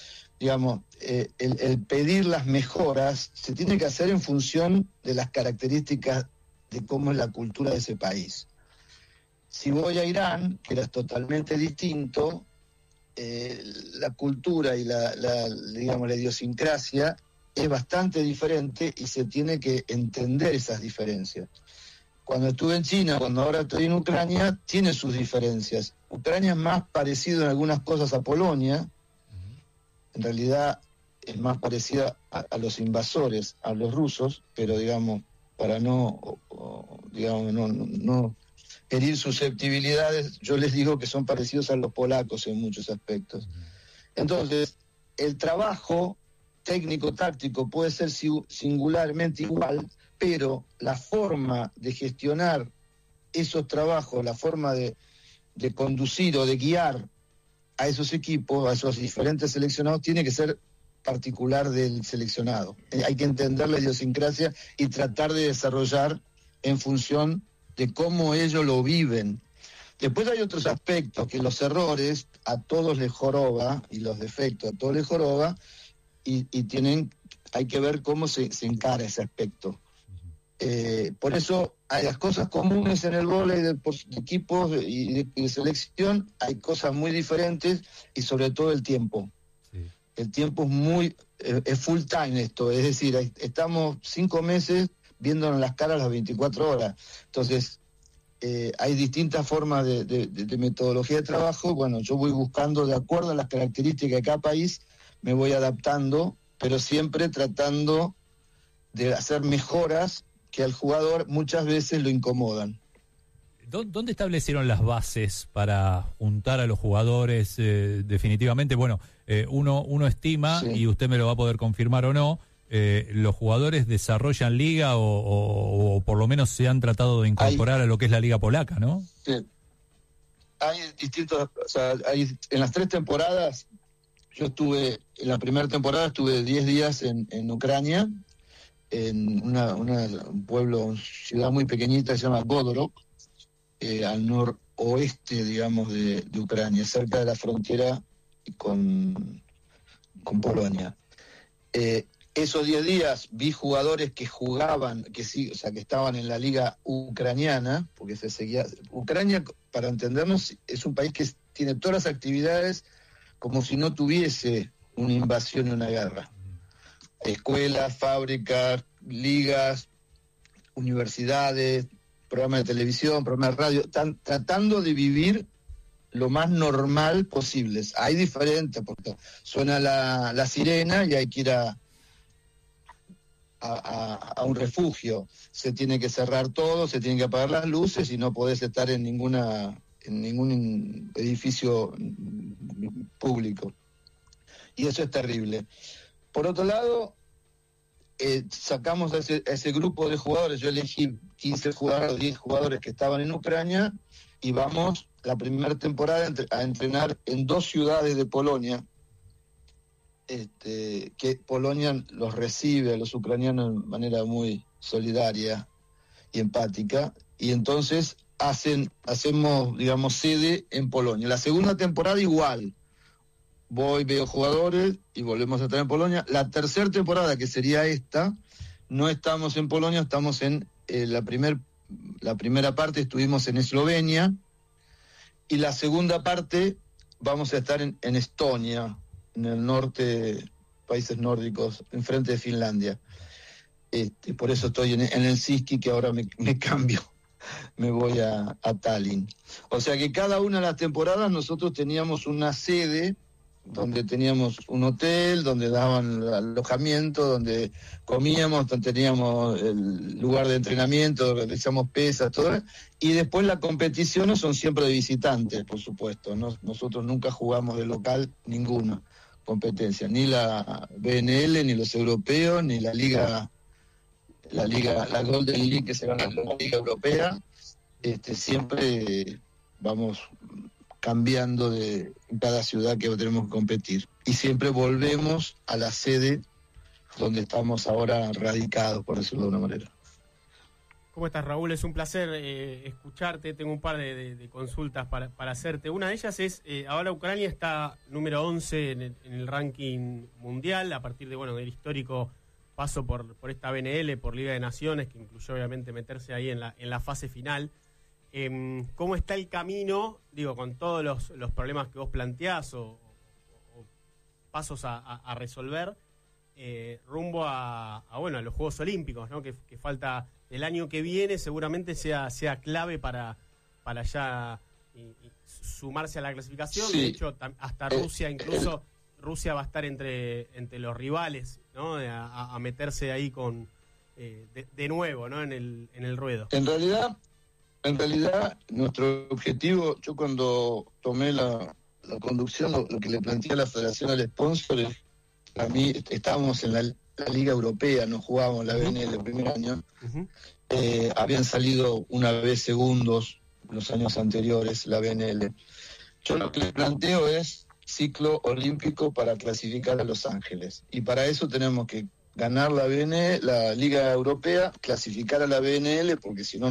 el pedir las mejoras se tiene que hacer en función de las características de cómo es la cultura de ese país. Si voy a Irán, que era totalmente distinto, la cultura y la idiosincrasia es bastante diferente, y se tiene que entender esas diferencias. Cuando estuve en China, cuando ahora estoy en Ucrania, tiene sus diferencias. Ucrania es más parecido en algunas cosas a Polonia. En realidad, es más parecida a los invasores, a los rusos, pero digamos, para no herir susceptibilidades, yo les digo que son parecidos a los polacos en muchos aspectos. Entonces, el trabajo técnico-táctico puede ser singularmente igual, pero la forma de gestionar esos trabajos, la forma de conducir o de guiar a esos equipos, a esos diferentes seleccionados, tiene que ser particular del seleccionado. Hay que entender la idiosincrasia y tratar de desarrollar en función de cómo ellos lo viven. Después hay otros aspectos que los errores a todos les joroba, y los defectos a todos les joroba, y hay que ver cómo se encara ese aspecto. Por eso hay las cosas comunes en el vóley de equipos y de selección, hay cosas muy diferentes, y sobre todo el tiempo. El tiempo es full time esto, es decir, estamos 5 meses viéndonos las caras las 24 horas. Entonces, hay distintas formas de metodología de trabajo. Bueno, yo voy buscando, de acuerdo a las características de cada país, me voy adaptando, pero siempre tratando de hacer mejoras que al jugador muchas veces lo incomodan. ¿Dónde establecieron las bases para juntar a los jugadores? Definitivamente, bueno, uno estima, sí, y usted me lo va a poder confirmar o no, los jugadores desarrollan liga o por lo menos se han tratado de incorporar a lo que es la liga polaca, ¿no? Sí. Hay distintos, en las 3 temporadas, yo estuve, en la primera temporada estuve 10 días en Ucrania, en un pueblo, ciudad muy pequeñita que se llama Godorok, al noroeste, digamos, de Ucrania, cerca de la frontera con Polonia. Esos 10 días vi jugadores que jugaban, que estaban en la liga ucraniana, porque se seguía. Ucrania, para entendernos, es un país que tiene todas las actividades como si no tuviese una invasión y una guerra. Escuelas, fábricas, ligas, universidades, programas de televisión, programas de radio, están tratando de vivir lo más normal posible. Hay diferentes, porque suena la sirena y hay que ir a un refugio. Se tiene que cerrar todo, se tienen que apagar las luces y no podés estar en ningún edificio público. Y eso es terrible. Por otro lado, sacamos a ese grupo de jugadores. Yo elegí 15 jugadores, 10 jugadores que estaban en Ucrania, y vamos la primera temporada a entrenar en 2 ciudades de Polonia, que Polonia los recibe a los ucranianos de manera muy solidaria y empática, y entonces hacemos, digamos, sede en Polonia. La segunda temporada igual, veo jugadores y volvemos a estar en Polonia. La tercera temporada, que sería esta, no estamos en Polonia, estamos en la primera parte estuvimos en Eslovenia, y la segunda parte vamos a estar en Estonia, en el norte, países nórdicos, enfrente de Finlandia. Por eso estoy en el Siski, que ahora me cambio, me voy a Tallinn. O sea que cada una de las temporadas nosotros teníamos una sede, donde teníamos un hotel, donde daban alojamiento, donde comíamos, donde teníamos el lugar de entrenamiento, donde realizamos pesas, todo. Y después las competiciones son siempre de visitantes, por supuesto. Nosotros nunca jugamos de local ninguna competencia, ni la BNL, ni los europeos, ni la Golden League, que será la Liga Europea. Siempre vamos cambiando de cada ciudad que tenemos que competir. Y siempre volvemos a la sede donde estamos ahora radicados, por decirlo de una manera. ¿Cómo estás, Raúl? Es un placer escucharte. Tengo un par de consultas para hacerte. Una de ellas es, ahora Ucrania está número 11 en el ranking mundial, a partir de del histórico paso por esta BNL, por Liga de Naciones, que incluyó obviamente meterse ahí en la fase final. ¿Cómo está el camino, con todos los problemas que vos planteás o pasos a resolver, rumbo a los Juegos Olímpicos, ¿no? Que falta el año que viene, seguramente sea clave para ya sumarse a la clasificación? Sí. De hecho, hasta Rusia Rusia va a estar entre los rivales, ¿no? A meterse ahí con de nuevo, ¿no? En el ruedo. En realidad, nuestro objetivo, yo cuando tomé la conducción, lo que le planteé a la Federación al sponsor es, a mí estábamos en la Liga Europea, no jugábamos la BNL el primer año, habían salido una vez segundos los años anteriores la BNL. Yo lo que le planteo es ciclo olímpico para clasificar a Los Ángeles, y para eso tenemos que ganar la BNL, la Liga Europea, clasificar a la BNL, porque si no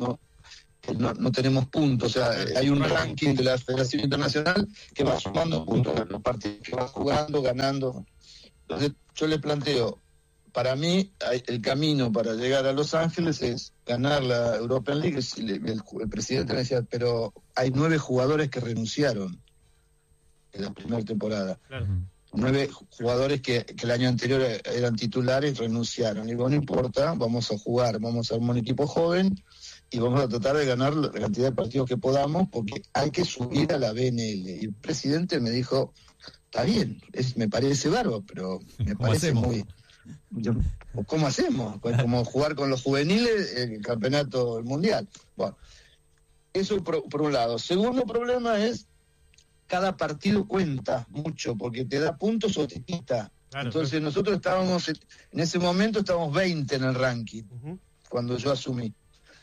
no tenemos puntos. O sea, hay un ranking de la Federación Internacional que va sumando puntos, los partidos que va jugando, ganando. Entonces yo le planteo, para mí el camino para llegar a Los Ángeles es ganar la European League. El presidente me decía, pero hay 9 jugadores que renunciaron en la primera temporada. Claro. 9 jugadores que el año anterior eran titulares renunciaron. Y digo, no importa, vamos a jugar, vamos a armar un equipo joven y vamos a tratar de ganar la cantidad de partidos que podamos, porque hay que subir a la BNL. Y el presidente me dijo, está bien, me parece bárbaro, pero me parece muy... ¿Cómo hacemos? Pues como jugar con los juveniles el campeonato mundial. Bueno, eso por un lado. Segundo problema es, cada partido cuenta mucho, porque te da puntos o te quita. Claro, entonces nosotros estábamos, en ese momento estábamos 20 en el ranking, cuando yo asumí.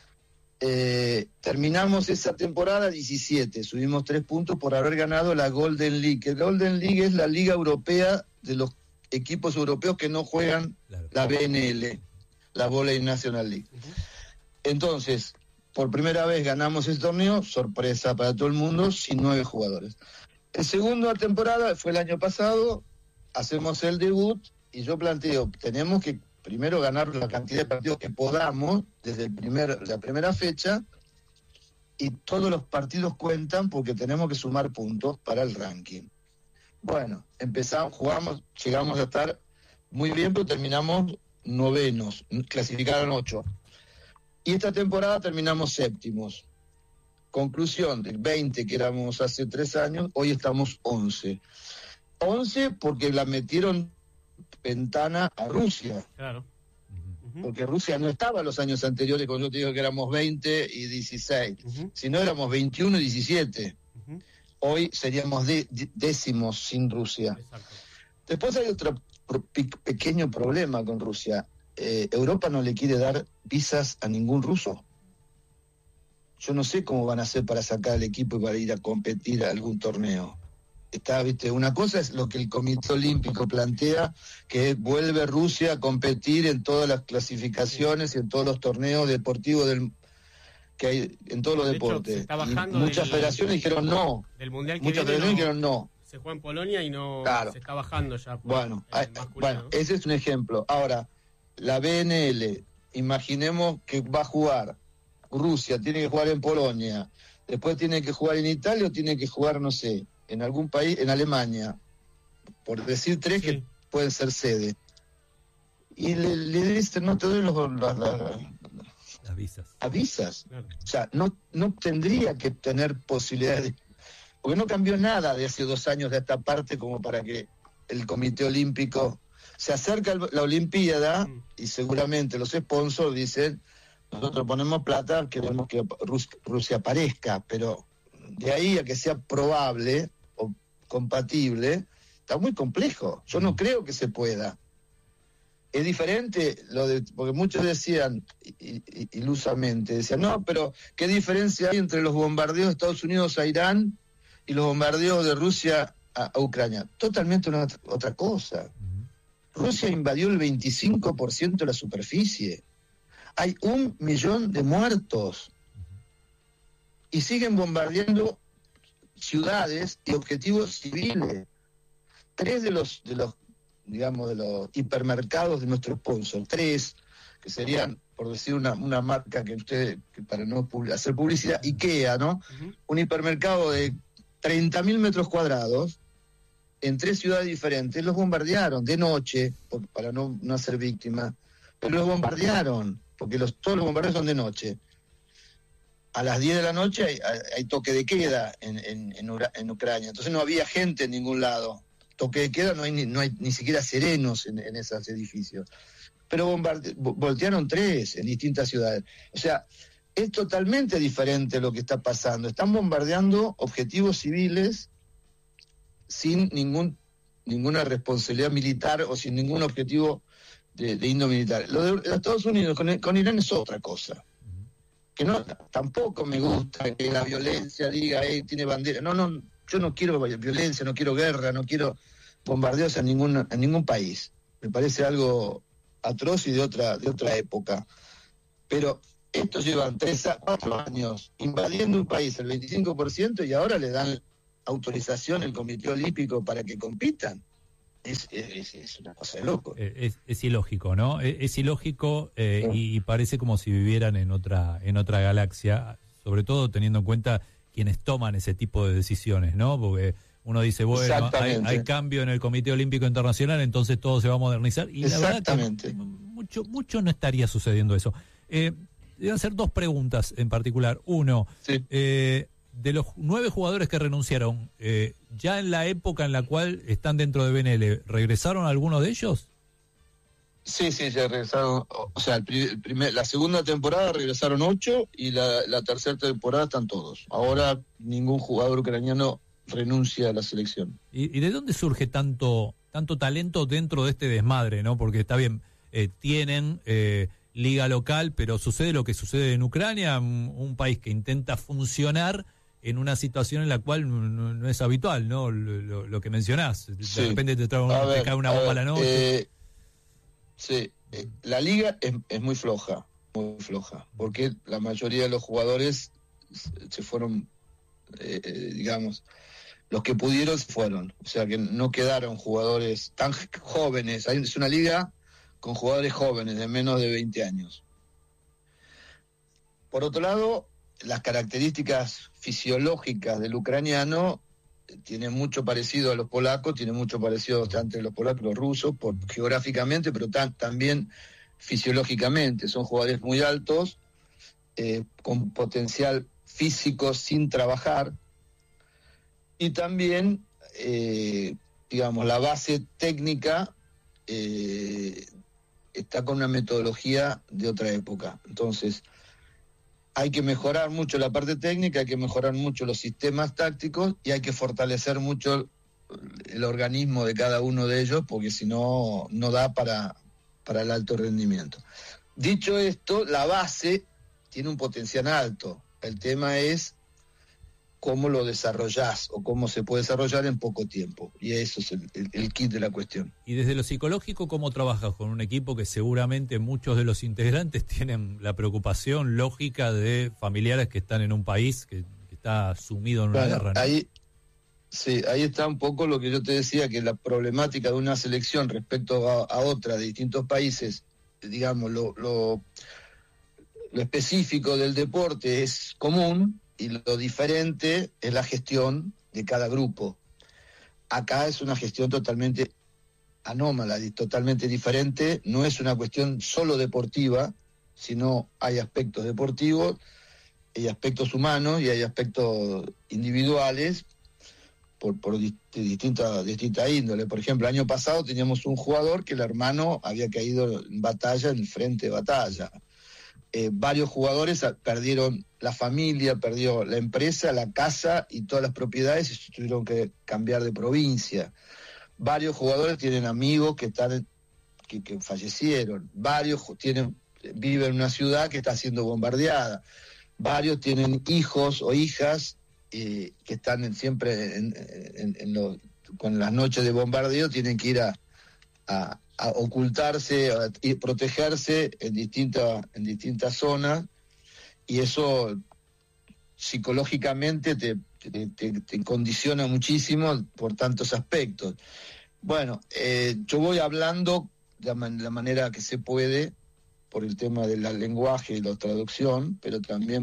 Terminamos esa temporada 17, subimos 3 puntos por haber ganado la Golden League. El Golden League es la liga europea de los equipos europeos que no juegan la BNL, la Volley National League. Entonces, por primera vez ganamos ese torneo, sorpresa para todo el mundo, sin 9 jugadores. En segunda temporada, fue el año pasado, hacemos el debut y yo planteo, tenemos que primero ganar la cantidad de partidos que podamos desde la primera fecha, y todos los partidos cuentan porque tenemos que sumar puntos para el ranking. Bueno, empezamos, jugamos, llegamos a estar muy bien, pero terminamos 9º, clasificaron 8. Y esta temporada terminamos 7º. Conclusión, del 20 que éramos hace 3 años, hoy estamos 11. 11 porque la metieron ventana a Rusia. Claro. Porque Rusia no estaba los años anteriores, cuando yo te digo que éramos 20 y 16, sino éramos 21 y 17. Hoy seríamos décimos sin Rusia. Exacto. Después hay otro pequeño problema con Rusia. Europa no le quiere dar visas a ningún ruso. Yo no sé cómo van a hacer para sacar al equipo y para ir a competir a algún torneo. Una cosa es lo que el Comité Olímpico plantea, que vuelve Rusia a competir en todas las clasificaciones y en todos los torneos deportivos que hay en todos los deportes. Se está bajando muchas federaciones dijeron no. Del mundial que muchas federaciones dijeron no. Se juega en Polonia y no, claro, se está bajando ya. Bueno, ese es un ejemplo. Ahora, la BNL, imaginemos que va a jugar Rusia, tiene que jugar en Polonia, después tiene que jugar en Italia o tiene que jugar, no sé, en algún país, en Alemania, por decir 3 que pueden ser sede. Y le dicen, no te doy las visas. Claro. O sea, no tendría que tener posibilidades, porque no cambió nada de hace 2 años de esta parte como para que el Comité Olímpico se acerque a la Olimpiada y seguramente los sponsors dicen, nosotros ponemos plata, queremos que Rusia aparezca, pero de ahí a que sea probable o compatible, está muy complejo. Yo no creo que se pueda. Es diferente porque muchos decían ilusamente, decían, no, pero ¿qué diferencia hay entre los bombardeos de Estados Unidos a Irán y los bombardeos de Rusia a Ucrania? Totalmente otra cosa. Rusia invadió el 25% de la superficie. Hay 1 millón de muertos. Y siguen bombardeando ciudades y objetivos civiles. 3 de los hipermercados de nuestro sponsor, 3, que serían, por decir una marca que para no hacer publicidad, IKEA, ¿no? Un hipermercado de 30.000 metros cuadrados en 3 ciudades diferentes, los bombardearon de noche, para no hacer víctimas, pero los bombardearon, porque todos los bombardeos son de noche. A las 10 de la noche hay toque de queda en Ucrania, entonces no había gente en ningún lado. toque de queda, no hay ni siquiera serenos en esos edificios. Pero voltearon 3 en distintas ciudades. O sea, es totalmente diferente lo que está pasando. Están bombardeando objetivos civiles sin ninguna responsabilidad militar o sin ningún objetivo de índole militar. Lo de Estados Unidos con Irán es otra cosa. Que no, tampoco me gusta que la violencia diga, tiene bandera. No, yo no quiero violencia, no quiero guerra, no quiero bombardeos en ningún país. Me parece algo atroz y de otra época. Pero estos llevan 3 a 4 años invadiendo un país el 25% y ahora le dan autorización al Comité Olímpico para que compitan. Es una cosa de loco. Es ilógico, ¿no? Es ilógico y parece como si vivieran en otra galaxia, sobre todo teniendo en cuenta quienes toman ese tipo de decisiones, ¿no? Porque uno dice, bueno, hay cambio en el Comité Olímpico Internacional, entonces todo se va a modernizar. Y la verdad que mucho no estaría sucediendo eso. Deben ser 2 preguntas en particular. Uno, de los 9 jugadores que renunciaron, ya en la época en la cual están dentro de BNL, ¿regresaron algunos de ellos? Sí, ya regresaron. O sea, la segunda temporada regresaron 8 y la tercera temporada están todos. Ahora ningún jugador ucraniano renuncia a la selección. ¿Y de dónde surge tanto talento dentro de este desmadre, no? Porque está bien, tienen liga local, pero sucede lo que sucede en Ucrania, un país que intenta funcionar en una situación en la cual no es habitual, ¿no? Lo que mencionás, de repente te cae una bomba a la noche. La liga es muy floja, porque la mayoría de los jugadores se fueron, digamos, los que pudieron se fueron, o sea que no quedaron jugadores tan jóvenes. Es una liga con jugadores jóvenes de menos de 20 años. Por otro lado, las características fisiológicas del ucraniano tienen mucho parecido a los polacos, tienen mucho parecido entre los polacos y los rusos, geográficamente, pero también fisiológicamente. Son jugadores muy altos, con potencial físico sin trabajar, y también, digamos, la base técnica está con una metodología de otra época. Entonces, hay que mejorar mucho la parte técnica, hay que mejorar mucho los sistemas tácticos y hay que fortalecer mucho el organismo de cada uno de ellos, porque si no, no da para el alto rendimiento. Dicho esto, la base tiene un potencial alto. El tema es cómo lo desarrollás o cómo se puede desarrollar en poco tiempo. Y eso es el kit de la cuestión. Y desde lo psicológico, ¿cómo trabajas con un equipo que seguramente muchos de los integrantes tienen la preocupación lógica de familiares que están en un país que está sumido en una guerra, ¿no? Ahí está un poco lo que yo te decía, que la problemática de una selección respecto a otra de distintos países, digamos, lo específico del deporte es común, y lo diferente es la gestión de cada grupo. Acá es una gestión totalmente anómala, totalmente diferente. No es una cuestión solo deportiva, sino hay aspectos deportivos, hay aspectos humanos y hay aspectos individuales de distinta índole. Por ejemplo, el año pasado teníamos un jugador que el hermano había caído en batalla, en el frente de batalla. Varios jugadores perdieron la familia, perdió la empresa, la casa y todas las propiedades y se tuvieron que cambiar de provincia. Varios jugadores tienen amigos que fallecieron. Varios viven en una ciudad que está siendo bombardeada. Varios tienen hijos o hijas que están siempre con las noches de bombardeo, tienen que ir a ocultarse y protegerse en distintas zonas, y eso psicológicamente te condiciona muchísimo por tantos aspectos. Bueno, yo voy hablando de la manera que se puede por el tema del lenguaje y la traducción, pero también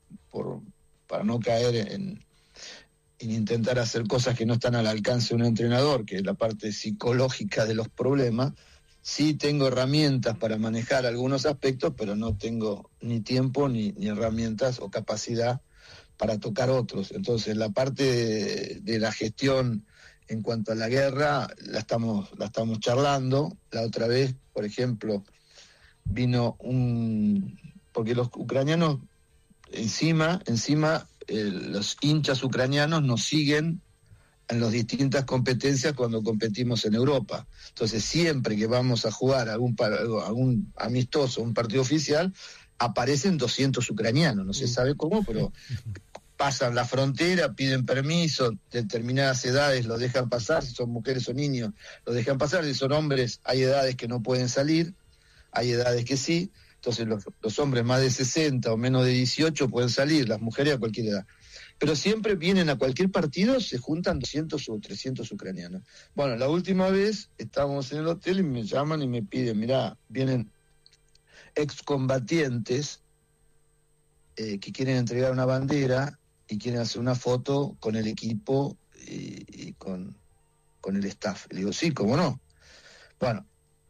para no caer en intentar hacer cosas que no están al alcance de un entrenador, que es la parte psicológica de los problemas. Sí tengo herramientas para manejar algunos aspectos, pero no tengo ni tiempo ni herramientas o capacidad para tocar otros. Entonces, la parte de la gestión En cuanto a la guerra, la estamos charlando. La otra vez, por ejemplo, vino porque los ucranianos encima los hinchas ucranianos nos siguen en las distintas competencias cuando competimos en Europa. Entonces, siempre que vamos a jugar algún amistoso, un partido oficial, aparecen 200 ucranianos, no se sabe cómo, pero pasan la frontera, piden permiso, determinadas edades los dejan pasar, si son mujeres o niños los dejan pasar, si son hombres hay edades que no pueden salir, hay edades que sí, entonces los hombres más de 60 o menos de 18 pueden salir, las mujeres a cualquier edad. Pero siempre vienen a cualquier partido, se juntan 200 o 300 ucranianos. Bueno, la última vez estábamos en el hotel y me llaman y me piden, mirá, vienen excombatientes que quieren entregar una bandera y quieren hacer una foto con el equipo y con el staff. Le digo, sí, ¿cómo no? Bueno,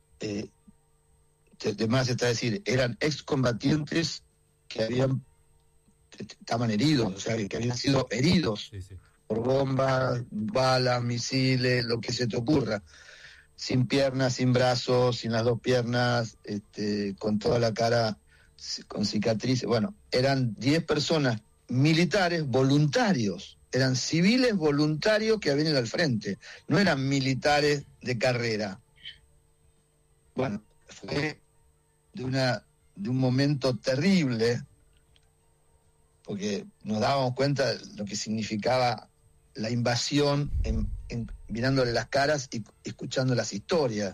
además está decir, eran excombatientes que estaban heridos, o sea, que habían sido heridos por bombas, balas, misiles, lo que se te ocurra, sin piernas, sin brazos, sin las dos piernas, con toda la cara con cicatrices. Bueno, eran 10 personas militares voluntarios, eran civiles voluntarios que habían ido al frente, no eran militares de carrera. Bueno, fue de un momento terrible, porque nos dábamos cuenta de lo que significaba la invasión mirándole las caras y escuchando las historias.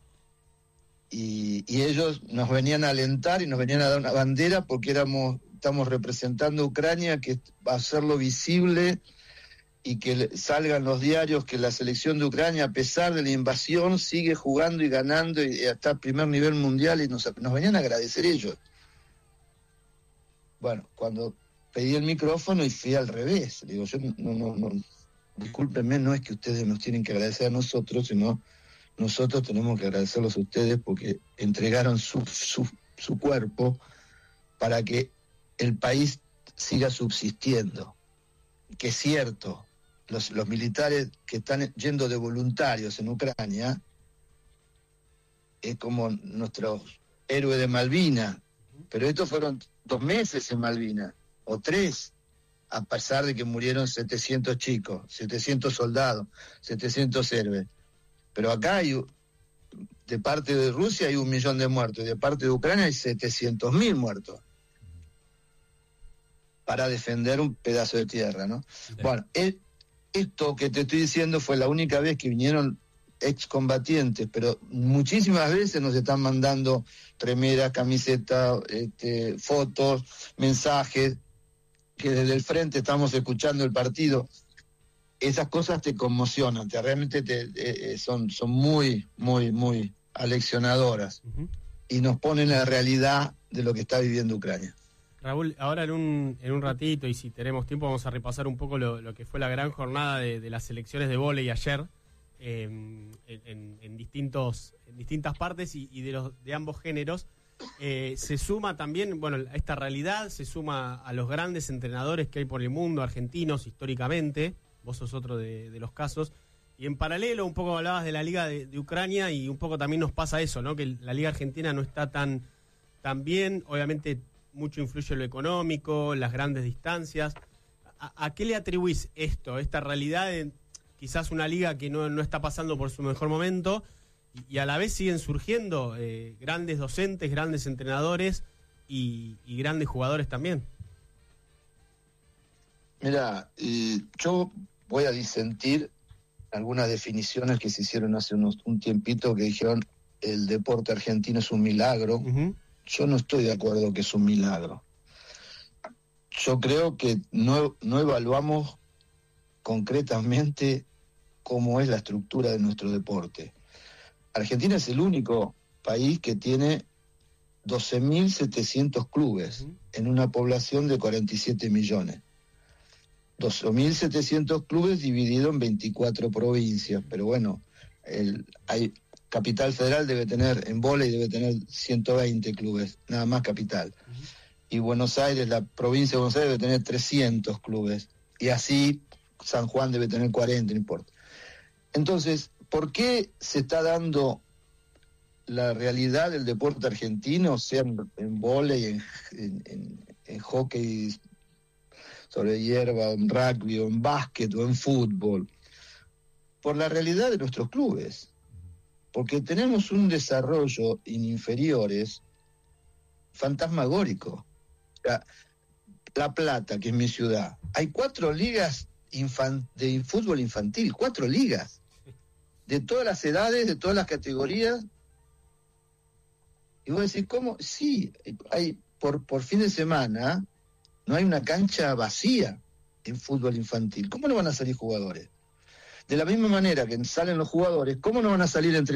Y ellos nos venían a alentar y nos venían a dar una bandera porque estamos representando a Ucrania, que va a hacerlo visible y que salgan los diarios que la selección de Ucrania, a pesar de la invasión, sigue jugando y ganando y hasta el primer nivel mundial, y nos venían a agradecer ellos. Bueno, cuando pedí el micrófono y fui al revés, digo, yo no, discúlpenme, no es que ustedes nos tienen que agradecer a nosotros, sino nosotros tenemos que agradecerlos a ustedes porque entregaron su cuerpo para que el país siga subsistiendo. Que es cierto, los militares que están yendo de voluntarios en Ucrania es como nuestros héroes de Malvinas, pero estos fueron 2 meses en Malvinas, o 3, a pesar de que murieron 700 chicos, 700 soldados, 700 héroes. Pero acá de parte de Rusia hay 1 millón de muertos, y de parte de Ucrania hay 700.000 muertos para defender un pedazo de tierra, ¿no? Sí. Bueno, esto que te estoy diciendo fue la única vez que vinieron excombatientes, pero muchísimas veces nos están mandando remeras, camisetas, fotos, mensajes, que desde el frente estamos escuchando el partido. Esas cosas te conmocionan, realmente son muy, muy, muy aleccionadoras, y nos ponen en la realidad de lo que está viviendo Ucrania. Raúl, ahora en un ratito, y si tenemos tiempo, vamos a repasar un poco lo que fue la gran jornada de las selecciones de vóley ayer, en distintas partes y de ambos géneros. Se suma también, bueno, a esta realidad, se suma a los grandes entrenadores que hay por el mundo, argentinos históricamente, vos sos otro de los casos, y en paralelo un poco hablabas de la Liga de Ucrania, y un poco también nos pasa eso, ¿no? Que la Liga Argentina no está tan bien, obviamente mucho influye lo económico, las grandes distancias. ¿A qué le atribuís esta realidad de quizás una liga que no está pasando por su mejor momento, y a la vez siguen surgiendo grandes docentes, grandes entrenadores y grandes jugadores también? Mira, yo voy a disentir algunas definiciones que se hicieron hace un tiempito, que dijeron el deporte argentino es un milagro. Uh-huh. Yo no estoy de acuerdo que es un milagro. Yo creo que no evaluamos concretamente cómo es la estructura de nuestro deporte. Argentina es el único país que tiene 12.700 clubes en una población de 47 millones. 12.700 clubes divididos en 24 provincias, pero bueno, Capital Federal debe tener, en vóley debe tener 120 clubes, nada más Capital. Y Buenos Aires, la provincia de Buenos Aires debe tener 300 clubes. Y así San Juan debe tener 40, no importa. Entonces, ¿por qué se está dando la realidad del deporte argentino, sea en vóley, en hockey sobre hierba, en rugby, o en básquet, o en fútbol? Por la realidad de nuestros clubes. Porque tenemos un desarrollo en inferiores fantasmagórico. O sea, La Plata, que es mi ciudad, hay 4 ligas de fútbol infantil, 4 ligas, de todas las edades, de todas las categorías. Y vos decís, ¿cómo? Sí, hay por fin de semana, no hay una cancha vacía en fútbol infantil. ¿Cómo no van a salir jugadores? De la misma manera que salen los jugadores, ¿cómo no van a salir entre